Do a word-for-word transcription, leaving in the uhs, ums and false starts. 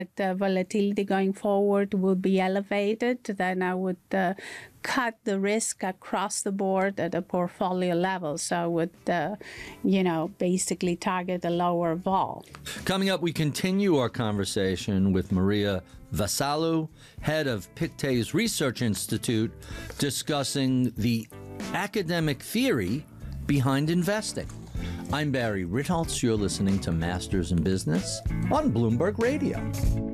the volatility going forward will be elevated, then I would uh, cut the risk across the board at a portfolio level. So I would, uh, you know, basically target a lower vol. Coming up, we continue our conversation with Maria Vassalou, head of Pictet's Research Institute, discussing the academic theory behind investing. I'm Barry Ritholtz. You're listening to Masters in Business on Bloomberg Radio.